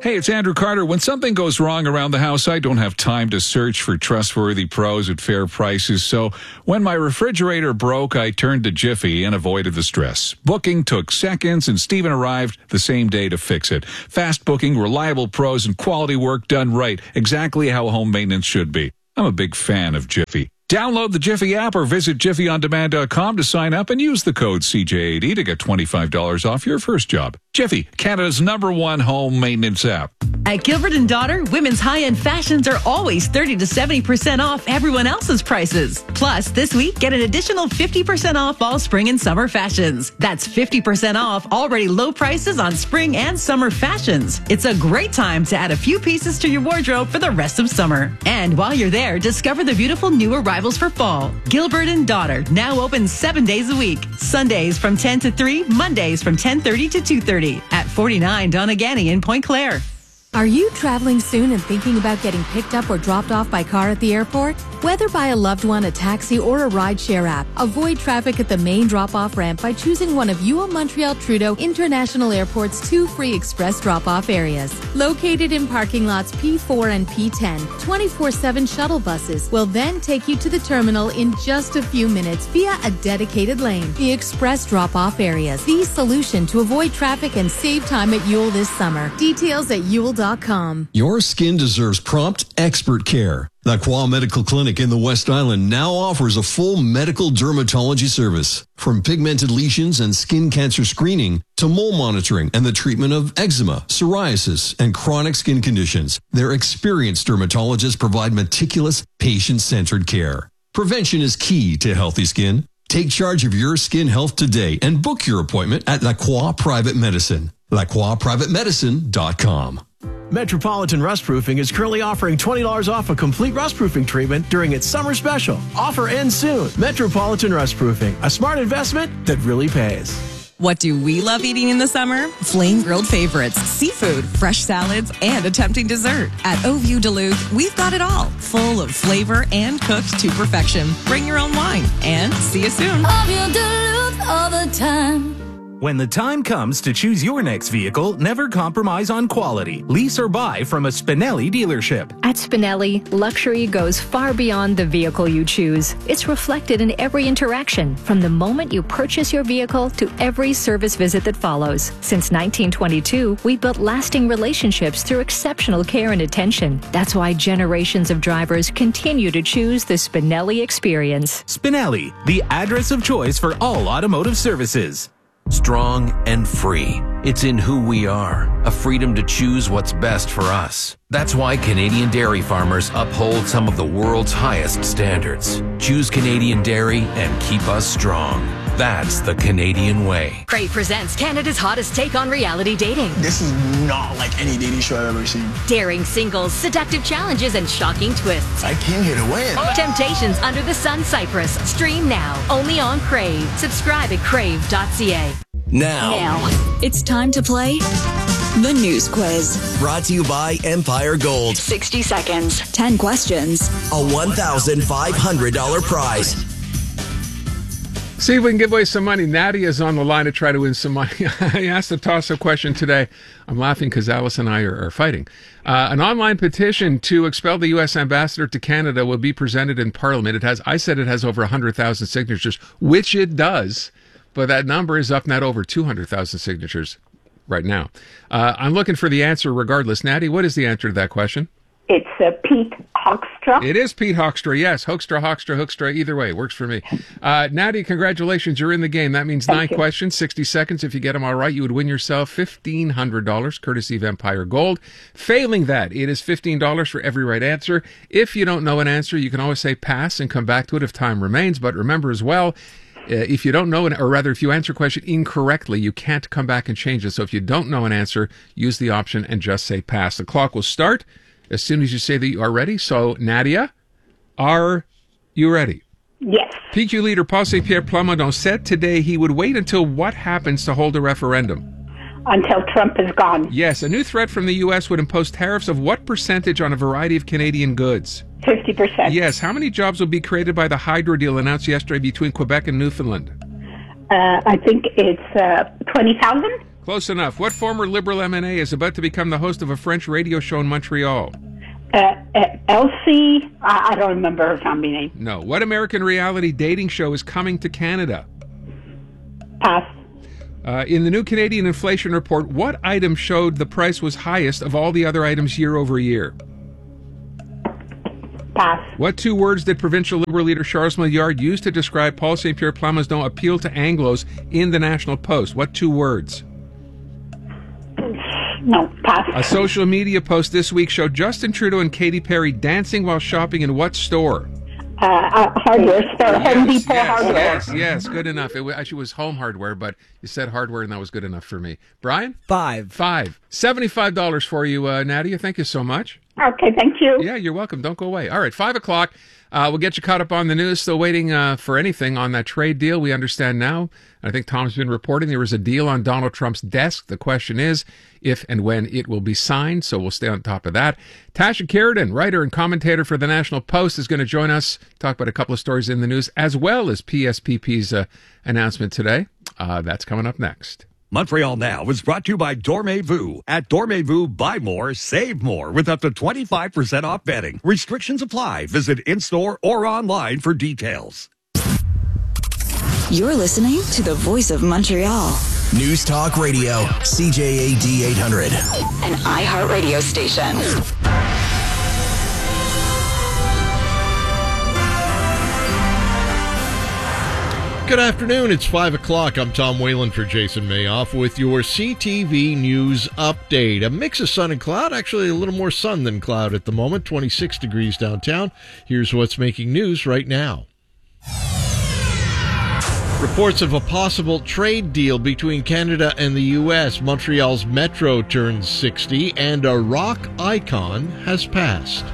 Hey, it's Andrew Carter. When something goes wrong around the house, I don't have time to search for trustworthy pros at fair prices. So when my refrigerator broke, I turned to Jiffy and avoided the stress. Booking took seconds, and Steven arrived the same day to fix it. Fast booking, reliable pros, and quality work done right. Exactly how home maintenance should be. I'm a big fan of Jiffy. Download the Jiffy app or visit jiffy on demand dot com to sign up and use the code C J eighty to get twenty-five dollars off your first job. Jiffy, Canada's number one home maintenance app. At Gilbert and Daughter, women's high-end fashions are always thirty to seventy percent off everyone else's prices. Plus, this week, get an additional fifty percent off all spring and summer fashions. That's fifty percent off already low prices on spring and summer fashions. It's a great time to add a few pieces to your wardrobe for the rest of summer. And while you're there, discover the beautiful new arrivals for fall. Gilbert and Daughter, now open seven days a week. Sundays from ten to three, Mondays from ten thirty to two thirty at forty-nine Donegany in Point Claire. Are you traveling soon and thinking about getting picked up or dropped off by car at the airport? Whether by a loved one, a taxi, or a rideshare app, avoid traffic at the main drop-off ramp by choosing one of U O Montreal Trudeau International Airport's two free express drop-off areas. Located in parking lots P four and P ten, twenty-four seven shuttle buses will then take you to the terminal in just a few minutes via a dedicated lane. The express drop-off areas, the solution to avoid traffic and save time at Yule this summer. Details at yule dot com. Your skin deserves prompt, expert care. La Croix Medical Clinic in the West Island now offers a full medical dermatology service. From pigmented lesions and skin cancer screening to mole monitoring and the treatment of eczema, psoriasis, and chronic skin conditions, their experienced dermatologists provide meticulous, patient-centered care. Prevention is key to healthy skin. Take charge of your skin health today and book your appointment at La Croix Private Medicine. la croix private medicine dot com. Metropolitan Rustproofing is currently offering twenty dollars off a complete rustproofing treatment during its summer special. Offer ends soon. Metropolitan Rustproofing, a smart investment that really pays. What do we love eating in the summer? Flame grilled favorites, seafood, fresh salads, and a tempting dessert. At Au View Duluth, we've got it all, full of flavor and cooked to perfection. Bring your own wine, and see you soon. Au View Duluth all the time. When the time comes to choose your next vehicle, never compromise on quality. Lease or buy from a Spinelli dealership. At Spinelli, luxury goes far beyond the vehicle you choose. It's reflected in every interaction, from the moment you purchase your vehicle to every service visit that follows. Since nineteen twenty-two, we built lasting relationships through exceptional care and attention. That's why generations of drivers continue to choose the Spinelli experience. Spinelli, the address of choice for all automotive services. Strong and free. It's in who we are, a freedom to choose what's best for us. That's why Canadian dairy farmers uphold some of the world's highest standards. Choose Canadian dairy and keep us strong. That's the Canadian way. Crave presents Canada's hottest take on reality dating. This is not like any dating show I've ever seen. Daring singles, seductive challenges, and shocking twists. I came here to win. Temptations under the sun Cyprus. Stream now, only on Crave. Subscribe at crave dot c a. Now. Now. It's time to play the News Quiz. Brought to you by Empire Gold. sixty seconds. ten questions. A one thousand five hundred dollars prize. See if we can give away some money. Nadia's on the line to try to win some money. I asked a toss-up question today. I'm laughing because Alice and I are, are fighting. Uh, an online petition to expel the U S ambassador to Canada will be presented in Parliament. It has, I said it has over one hundred thousand signatures, which it does, but that number is up now to over two hundred thousand signatures right now. Uh, I'm looking for the answer regardless. Nadia, what is the answer to that question? It's uh, Pete Hoekstra. It is Pete Hoekstra, yes. Hoekstra, Hoekstra, Hoekstra, either way, works for me. Uh, Nadia, congratulations, you're in the game. That means Thank nine you. questions, sixty seconds. If you get them all right, you would win yourself fifteen hundred dollars, courtesy of Empire Gold. Failing that, it is fifteen dollars for every right answer. If you don't know an answer, you can always say pass and come back to it if time remains. But remember as well, Uh, if you don't know, an, or rather, if you answer a question incorrectly, you can't come back and change it. So if you don't know an answer, use the option and just say pass. The clock will start as soon as you say that you are ready. So, Nadia, are you ready? Yes. P Q leader Paul Saint Pierre Plamondon said today he would wait until what happens to hold a referendum? Until Trump is gone. Yes. A new threat from the U S would impose tariffs of what percentage on a variety of Canadian goods? fifty percent. Yes. How many jobs will be created by the Hydro deal announced yesterday between Quebec and Newfoundland? Uh, I think it's uh, twenty thousand. Close enough. What former Liberal M N A is about to become the host of a French radio show in Montreal? Uh, uh, Elsie, I, I don't remember her family name. No. What American reality dating show is coming to Canada? Pass. Uh, in the new Canadian inflation report, what item showed the price was highest of all the other items year over year? Pass. What two words did provincial Liberal leader Charles Milliard use to describe Paul Saint-Pierre Plamondon's appeal to Anglos in the National Post? What two words? No, pass. A social media post this week showed Justin Trudeau and Katy Perry dancing while shopping in what store? Uh, uh, hardware store, Yes, Home Depot yes, hardware. yes, yes, good enough. It w- actually was home hardware, but you said hardware, and that was good enough for me. Brian? Five. Five. seventy-five dollars for you, uh, Nadia. Thank you so much. Okay, thank you. Yeah, you're welcome. Don't go away. All right, five o'clock. Uh, we'll get you caught up on the news. Still waiting uh, for anything on that trade deal. We understand now. I think Tom's been reporting there was a deal on Donald Trump's desk. The question is if and when it will be signed, so we'll stay on top of that. Tasha Keridan, writer and commentator for the National Post, is going to join us, talk about a couple of stories in the news, as well as P S P P's uh, announcement today. Uh, that's coming up next. Montreal Now is brought to you by Dormez-vous. At Dormez-vous, buy more, save more with up to twenty-five percent off bedding. Restrictions apply. Visit in-store or online for details. You're listening to the Voice of Montreal. News Talk Radio, C J A D eight hundred. An iHeartRadio station. Good afternoon. It's five o'clock. I'm Tom Whalen for Jason Mayoff with your C T V News Update. A mix of sun and cloud, actually a little more sun than cloud at the moment, twenty-six degrees downtown. Here's what's making news right now. Reports of a possible trade deal between Canada and the U S. Montreal's Metro turns sixty and a rock icon has passed.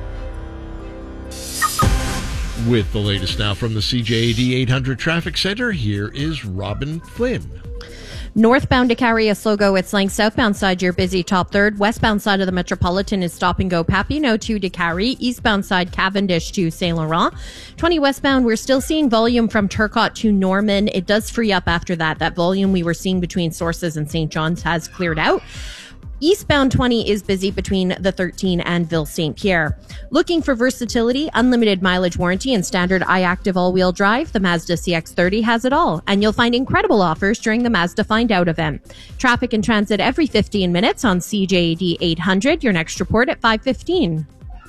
With the latest now from the C J A D eight hundred Traffic Center, here is Robin Flynn. Northbound to Carrier-Slogo, it's length. Southbound side, you're busy top third. Westbound side of the Metropolitan is stop and go Papineau to DeCarry. Eastbound side, Cavendish to Saint Laurent. twenty westbound, we're still seeing volume from Turcotte to Norman. It does free up after that. That volume we were seeing between Sources and Saint John's has cleared out. Eastbound twenty is busy between the thirteen and Ville Saint Pierre. Looking for versatility, unlimited mileage warranty, and standard iActive all-wheel drive, the Mazda C X thirty has it all. And you'll find incredible offers during the Mazda Find Out event. Traffic and transit every fifteen minutes on C J A D eight hundred. Your next report at five fifteen.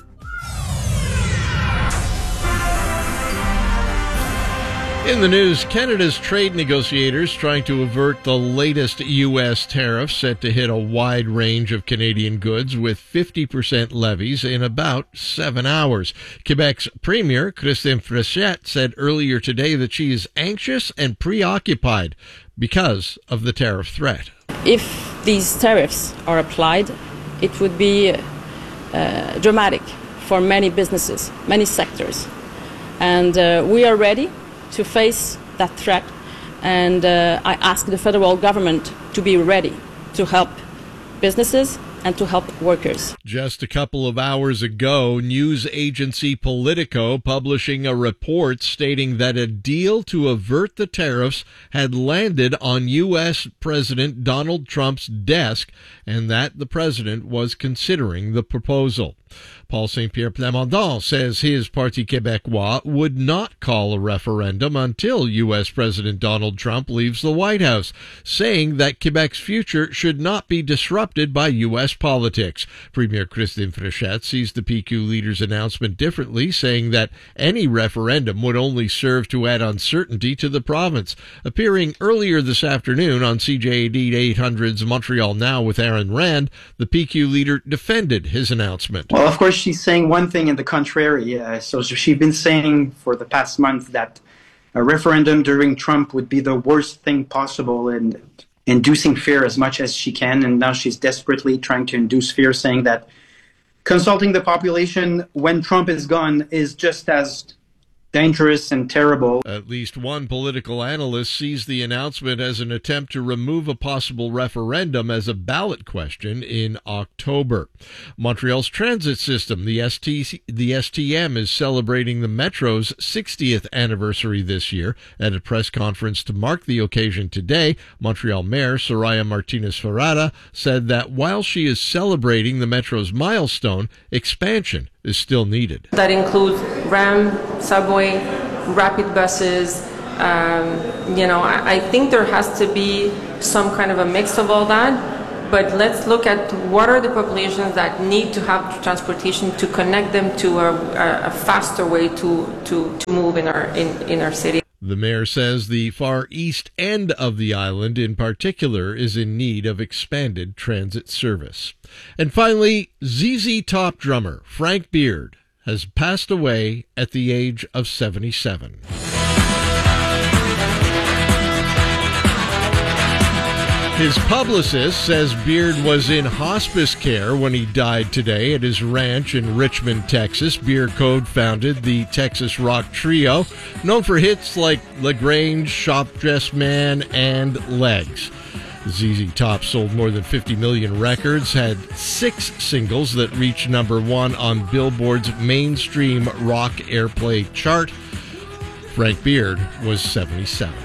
In the news, Canada's trade negotiators trying to avert the latest U S tariffs set to hit a wide range of Canadian goods with fifty percent levies in about seven hours. Quebec's Premier, Christine Fréchette, said earlier today that she is anxious and preoccupied because of the tariff threat. If these tariffs are applied, it would be uh, dramatic for many businesses, many sectors. And uh, we are ready to face that threat, and uh, I ask the federal government to be ready to help businesses and to help workers. Just a couple of hours ago, news agency Politico publishing a report stating that a deal to avert the tariffs had landed on U S President Donald Trump's desk and that the president was considering the proposal. Paul Saint-Pierre Plamondon says his Parti Québécois would not call a referendum until U S President Donald Trump leaves the White House, saying that Quebec's future should not be disrupted by U S politics. Premier Christine Fréchette sees the P Q leader's announcement differently, saying that any referendum would only serve to add uncertainty to the province. Appearing earlier this afternoon on C J A D eight hundred's Montreal Now with Aaron Rand, the P Q leader defended his announcement. Well, of course, she's saying one thing and the contrary. Uh, so she's been saying for the past month that a referendum during Trump would be the worst thing possible and inducing fear as much as she can. And now she's desperately trying to induce fear, saying that consulting the population when Trump is gone is just as dangerous and terrible. At least one political analyst sees the announcement as an attempt to remove a possible referendum as a ballot question in October. Montreal's transit system, the S T, the S T M, is celebrating the Metro's sixtieth anniversary this year. At a press conference to mark the occasion today, Montreal Mayor Soraya Martinez-Ferrada said that while she is celebrating the Metro's milestone, expansion is still needed. That includes RAM, subway, rapid buses. Um, you know, I, I think there has to be some kind of a mix of all that. But let's look at what are the populations that need to have transportation to connect them to a, a, a faster way to, to, to move in our in, in our city. The mayor says the far east end of the island in particular is in need of expanded transit service. And finally, Z Z Top drummer Frank Beard has passed away at the age of seventy-seven. His publicist says Beard was in hospice care when he died today at his ranch in Richmond, Texas. Beard co-founded the Texas rock trio, known for hits like LaGrange, Shop Dress Man, and Legs. Z Z Top sold more than fifty million records, had six singles that reached number one on Billboard's mainstream rock airplay chart. Frank Beard was seventy-seven.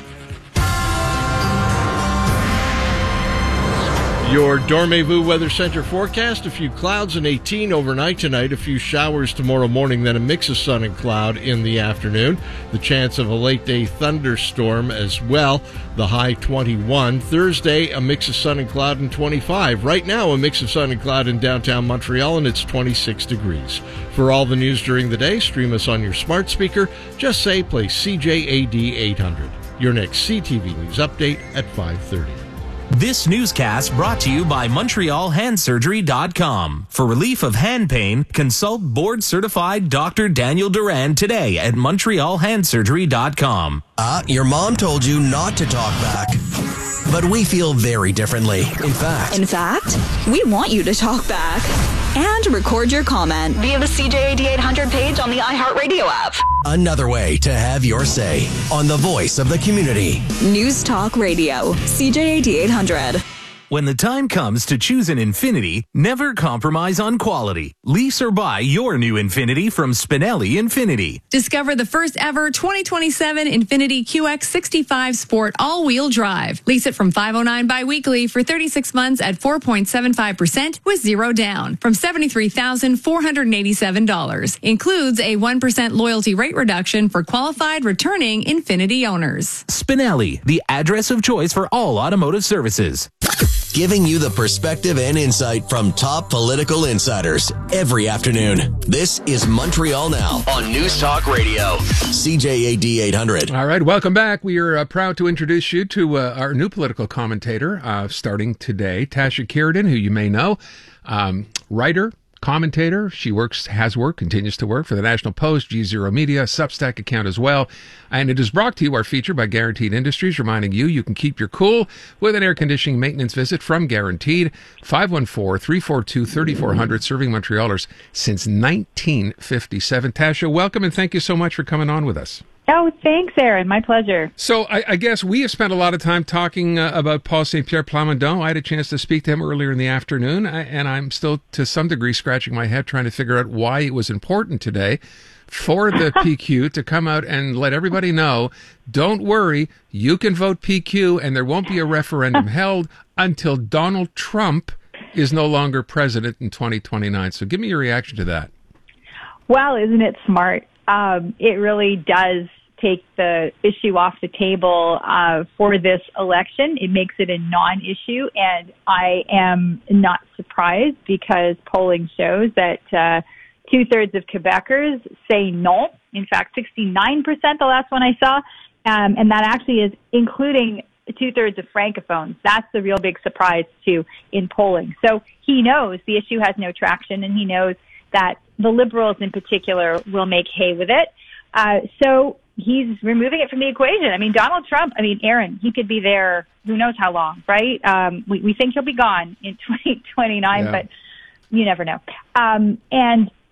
Your Dormez-vous Weather Center forecast, a few clouds and eighteen overnight tonight, a few showers tomorrow morning, then a mix of sun and cloud in the afternoon. The chance of a late-day thunderstorm as well, the high twenty-one. Thursday, a mix of sun and cloud and twenty-five. Right now, a mix of sun and cloud in downtown Montreal, and it's twenty-six degrees. For all the news during the day, stream us on your smart speaker. Just say play C J A D eight hundred. Your next C T V News update at five thirty. This newscast brought to you by Montreal Hand Surgery dot com. For relief of hand pain, consult board-certified Doctor Daniel Duran today at Montreal Hand Surgery dot com. Ah, uh, your mom told you not to talk back. But we feel very differently. In fact. In fact, we want you to talk back. And record your comment via the C J A D eight hundred page on the iHeartRadio app. Another way to have your say on the voice of the community. News Talk Radio, C J A D eight hundred. When the time comes to choose an Infiniti, never compromise on quality. Lease or buy your new Infiniti from Spinelli Infiniti. Discover the first ever twenty twenty-seven Infiniti Q X sixty-five Sport all-wheel drive. Lease it from five oh nine biweekly for thirty-six months at four point seven five percent with zero down from seventy-three thousand four hundred eighty-seven dollars. Includes a one percent loyalty rate reduction for qualified returning Infiniti owners. Spinelli, the address of choice for all automotive services. Giving you the perspective and insight from top political insiders every afternoon. This is Montreal Now on News Talk Radio, C J A D eight hundred. All right, welcome back. We are uh, proud to introduce you to uh, our new political commentator uh, starting today, Tasha Kheiriddin, who you may know, um, writer, commentator. She works, has worked, continues to work for the National Post, G Zero Media, Substack account as well. And it is brought to you, our feature, by Guaranteed Industries, reminding you you can keep your cool with an air conditioning maintenance visit from Guaranteed. five one four, three four two, three four zero zero, serving Montrealers since nineteen fifty-seven. Tasha, welcome, and thank you so much for coming on with us. Oh, thanks, Aaron. My pleasure. So I, I guess we have spent a lot of time talking uh, about Paul Saint-Pierre Plamondon. I had a chance to speak to him earlier in the afternoon, I, and I'm still, to some degree, scratching my head trying to figure out why it was important today for the P Q to come out and let everybody know, don't worry, you can vote P Q, and there won't be a referendum held until Donald Trump is no longer president in twenty twenty-nine. So give me your reaction to that. Well, isn't it smart? Um, it really does take the issue off the table uh, for this election. It makes it a non-issue, and I am not surprised because polling shows that uh, two-thirds of Quebecers say no. In fact, sixty-nine percent the last one I saw, um, and that actually is including two-thirds of Francophones. That's the real big surprise, too, in polling. So he knows the issue has no traction, and he knows that the Liberals in particular will make hay with it. Uh, so he's removing it from the equation. I mean, Donald Trump, I mean, Aaron, he could be there who knows how long, right? Um, we, we think he'll be gone in twenty twenty-nine, yeah. But you never know. Um, and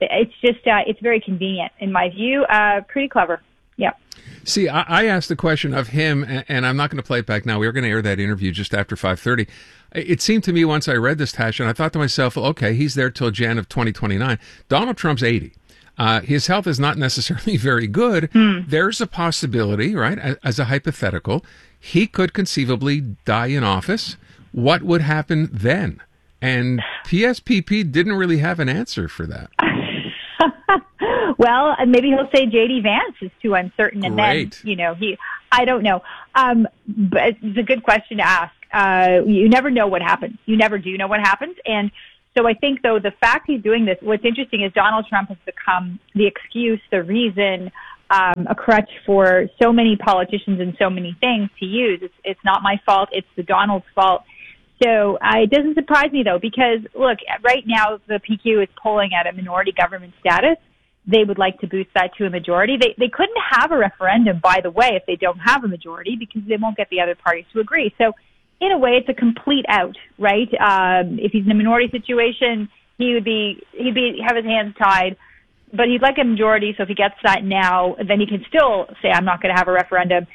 It's just, uh, it's very convenient in my view. Uh, pretty clever. Yeah. See, I, I asked the question of him, and, and I'm not going to play it back now. We were going to air that interview just after five thirty. It seemed to me once I read this, Tasha, and I thought to myself, well, okay, he's there till January of twenty twenty-nine. Donald Trump's eighty. Uh, his health is not necessarily very good. Mm. There's a possibility, right, as, as a hypothetical, he could conceivably die in office. What would happen then? And P S P P didn't really have an answer for that. Well, maybe he'll say J D Vance is too uncertain, and Great. then, you know, he, I don't know. Um, but it's a good question to ask. Uh, you never know what happens. You never do know what happens. And so I think, though, the fact he's doing this, what's interesting is Donald Trump has become the excuse, the reason, um, a crutch for so many politicians and so many things to use. It's, it's not my fault. It's the Donald's fault. So uh, it doesn't surprise me, though, because, look, right now the P Q is polling at a minority government status. They would like to boost that to a majority. They they couldn't have a referendum, by the way, if they don't have a majority, because they won't get the other parties to agree. So in a way, it's a complete out, right? Um, if he's in a minority situation, he would be he'd be have his hands tied. But he'd like a majority, so if he gets that now, then he can still say, I'm not going to have a referendum.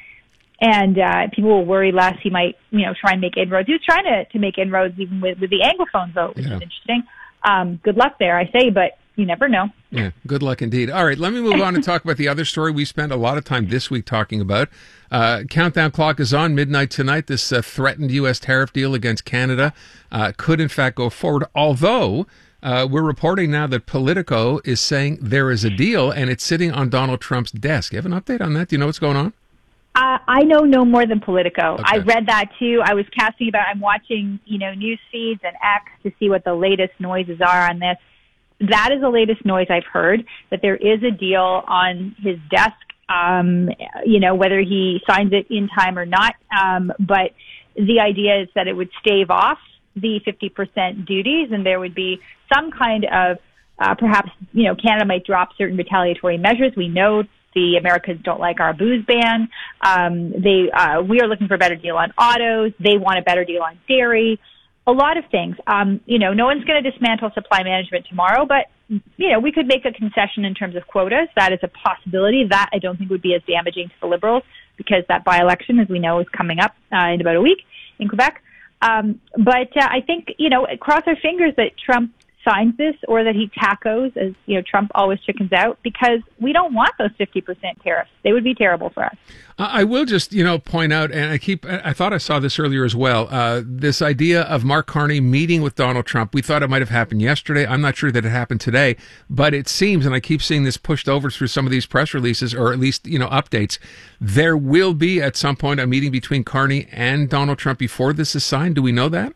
And uh, people will worry less. He might, you know, try and make inroads. He was trying to, to make inroads even with, with the Anglophone vote, which Yeah. is interesting. Um, good luck there, I say, but you never know. Yeah, good luck indeed. All right, let me move on and talk about the other story we spent a lot of time this week talking about. Uh, countdown clock is on midnight tonight. This uh, threatened U S tariff deal against Canada uh, could, in fact, go forward, although uh, we're reporting now that Politico is saying there is a deal and it's sitting on Donald Trump's desk. You have an update on that? Do you know what's going on? Uh, I know no more than Politico. Okay. I read that too. I was casting about, I'm watching, you know, news feeds and X to see what the latest noises are on this. That is the latest noise I've heard, that there is a deal on his desk, um, you know, whether he signs it in time or not. Um, but the idea is that it would stave off the fifty percent duties, and there would be some kind of, uh, perhaps, you know, Canada might drop certain retaliatory measures. We know the Americans don't like our booze ban. Um, they, uh, we are looking for a better deal on autos. They want a better deal on dairy. A lot of things. Um, you know, no one's going to dismantle supply management tomorrow, but, you know, we could make a concession in terms of quotas. That is a possibility. That I don't think would be as damaging to the Liberals, because that by-election, as we know, is coming up uh, in about a week in Quebec. Um, but uh, I think, you know, cross our fingers that Trump signs this, or that he tacos, as, you know, Trump always chickens out, because we don't want those fifty percent tariffs. They would be terrible for us. I will just, you know, point out, and I keep, I thought I saw this earlier as well, uh, this idea of Mark Carney meeting with Donald Trump. We thought it might have happened yesterday. I'm not sure that it happened today, but it seems, and I keep seeing this pushed over through some of these press releases, or at least, you know, updates, there will be at some point a meeting between Carney and Donald Trump before this is signed. Do we know that?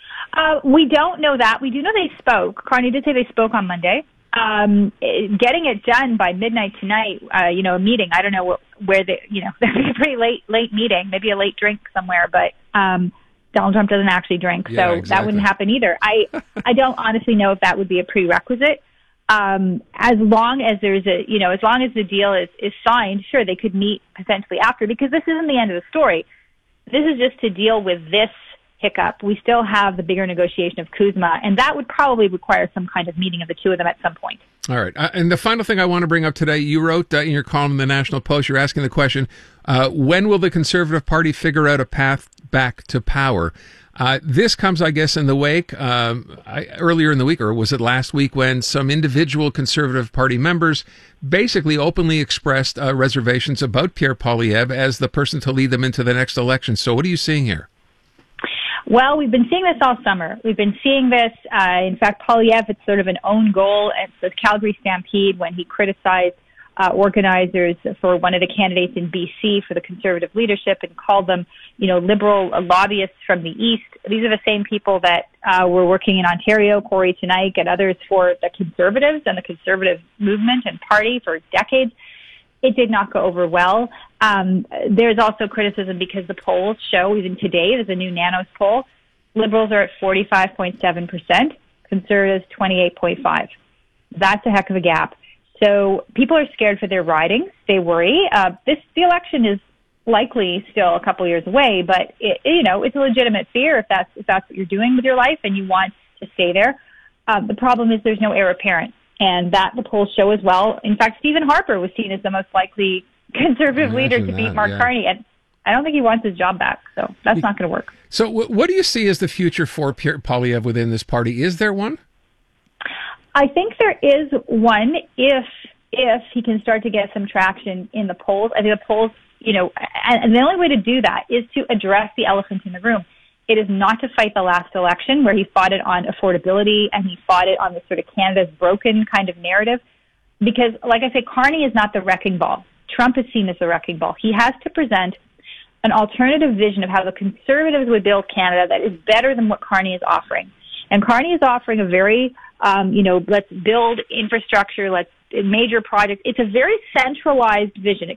Uh, we don't know that. We do know they spoke. Carney did say they spoke on Monday. Um, getting it done by midnight tonight, uh, you know, a meeting, I don't know what, where the, you know, that'd be a pretty late, late meeting, maybe a late drink somewhere, but, um, Donald Trump doesn't actually drink, Yeah, so exactly. that wouldn't happen either. I, I don't honestly know if that would be a prerequisite. Um, as long as there's a, you know, as long as the deal is, is signed, sure, they could meet potentially after, because this isn't the end of the story. This is just to deal with this hiccup. We still have the bigger negotiation of Kuzma, and that would probably require some kind of meeting of the two of them at some point. All right. Uh, and the final thing I want to bring up today, you wrote uh, in your column in the National Post, you're asking the question, uh, when will the Conservative Party figure out a path back to power? Uh, this comes, I guess, in the wake, um, I, earlier in the week, or was it last week, when some individual Conservative Party members basically openly expressed uh, reservations about Pierre Poilievre as the person to lead them into the next election. So what are you seeing here? Well, we've been seeing this all summer. We've been seeing this. Uh, in fact, Poilievre, it's sort of an own goal at the Calgary Stampede when he criticized uh, organizers for one of the candidates in B C for the Conservative leadership and called them, you know, liberal lobbyists from the East. These are the same people that uh, were working in Ontario, Corey Tenaik and others, for the Conservatives and the Conservative movement and party for decades. It did not go over well. Um, there's also criticism because the polls show, even today, there's a new Nanos poll, Liberals are at forty-five point seven percent, Conservatives twenty-eight point five. That's a heck of a gap. So people are scared for their ridings. They worry. Uh, this the election is likely still a couple years away, but it, you know, it's a legitimate fear if that's if that's what you're doing with your life and you want to stay there. Uh, the problem is there's no heir apparent. And that the polls show as well. In fact, Stephen Harper was seen as the most likely conservative leader to beat that, Mark yeah. Carney. And I don't think he wants his job back. So that's not going to work. So w- what do you see as the future for Pierre Poilievre within this party? Is there one? I think there is one if if he can start to get some traction in the polls. I think the polls, you know, and, and the only way to do that is to address the elephant in the room. It is not to fight the last election where he fought it on affordability and he fought it on the sort of Canada's broken kind of narrative. Because, like I say, Carney is not the wrecking ball. Trump is seen as the wrecking ball. He has to present an alternative vision of how the Conservatives would build Canada that is better than what Carney is offering. And Carney is offering a very, um, you know, let's build infrastructure, let's major projects. It's a very centralized vision.